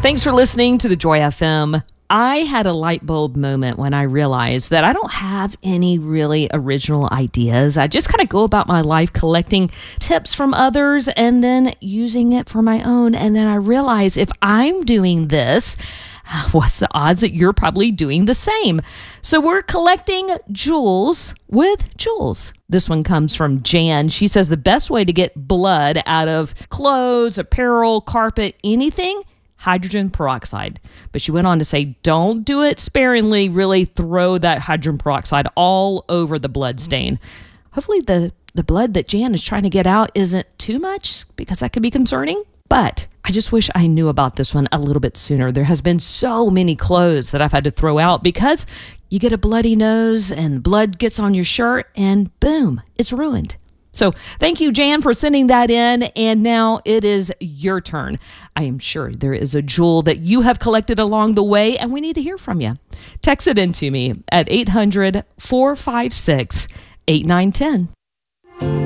Thanks for listening to the Joy FM. I had a light bulb moment when I realized that I don't have any really original ideas. I just kind of go about my life collecting tips from others and then using it for my own. And then I realize if I'm doing this, what's the odds that you're probably doing the same? So we're collecting jewels with Jules. This one comes from Jan. She says the best way to get blood out of clothes, apparel, carpet, anything, hydrogen peroxide. But she went on to say, don't do it sparingly. Really throw that hydrogen peroxide all over the blood stain. Hopefully the blood that Jan is trying to get out isn't too much, because that could be concerning. But I just wish I knew about this one a little bit sooner. There has been so many clothes that I've had to throw out because you get a bloody nose and blood gets on your shirt and boom, it's ruined. So thank you, Jan, for sending that in. And now it is your turn. I am sure there is a jewel that you have collected along the way, and we need to hear from you. Text it in to me at 800-456-8910.